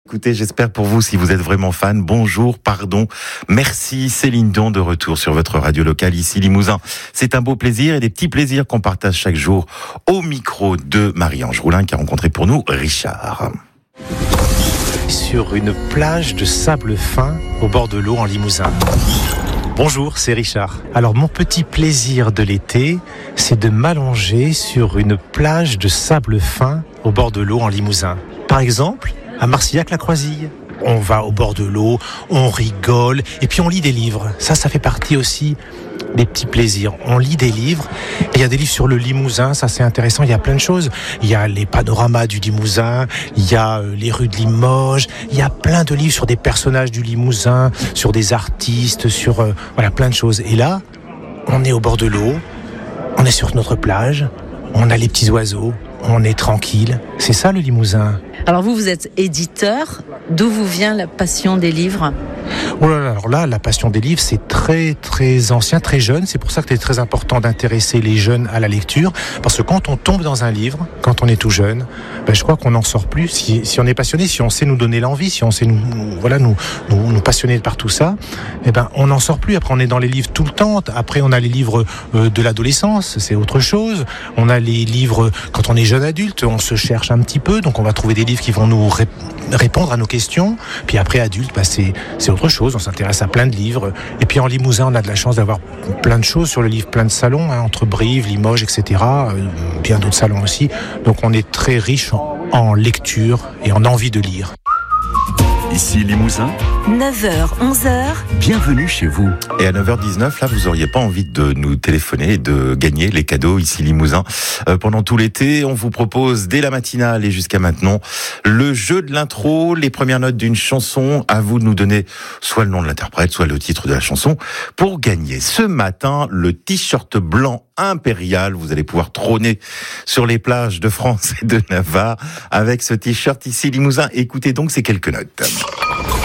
Écoutez, j'espère pour vous, si vous êtes vraiment fan, bonjour, pardon, merci Céline Dion de retour sur votre radio locale ici Limousin. C'est un beau plaisir et des petits plaisirs qu'on partage chaque jour au micro de Marie-Ange Roulin qui a rencontré pour nous Richard. Sur une plage de sable fin au bord de l'eau en Limousin. Bonjour, c'est Richard. Alors mon petit plaisir de l'été, c'est de m'allonger sur une plage de sable fin au bord de l'eau en Limousin. Par exemple, à Marcillac-la-Croisille. On va au bord de l'eau, on rigole et puis on lit des livres. Ça fait partie aussi des petits plaisirs. On lit des livres. Il y a des livres sur le Limousin, ça c'est intéressant. Il y a plein de choses. Il y a les panoramas du Limousin, il y a les rues de Limoges. Il y a plein de livres sur des personnages du Limousin, sur des artistes, sur plein de choses. Et là, on est au bord de l'eau, on est sur notre plage, on a les petits oiseaux, on est tranquille. C'est ça le Limousin. Alors vous êtes éditeur. D'où vous vient la passion des livres ? Oh là là, alors là, la passion des livres, c'est très très ancien, très jeune. C'est pour ça que c'est très important d'intéresser les jeunes à la lecture. Parce que quand on tombe dans un livre, quand on est tout jeune, je crois qu'on n'en sort plus. Si on est passionné, si on sait nous donner l'envie, si on sait nous passionner par tout ça, on n'en sort plus. Après, on est dans les livres tout le temps. Après, on a les livres de l'adolescence, c'est autre chose. On a les livres quand on est jeune adulte, on se cherche un petit peu, donc on va trouver des livres qui vont nous répondre à nos questions. Puis après, adulte, c'est autre chose. On s'intéresse à plein de livres. Et puis en Limousin, on a de la chance d'avoir plein de choses sur le livre, plein de salons, entre Brive, Limoges, etc. Bien d'autres salons aussi. Donc on est très riche en lecture et en envie de lire. Ici Limousin, 9h, 11h. Bienvenue chez vous. Et à 9h19, là, vous auriez pas envie de nous téléphoner et de gagner les cadeaux ici Limousin. Pendant tout l'été, on vous propose dès la matinale et jusqu'à maintenant le jeu de l'intro, les premières notes d'une chanson. À vous de nous donner soit le nom de l'interprète, soit le titre de la chanson pour gagner. Ce matin, le t-shirt blanc impérial. Vous allez pouvoir trôner sur les plages de France et de Navarre avec ce t-shirt ici Limousin. Écoutez donc ces quelques notes.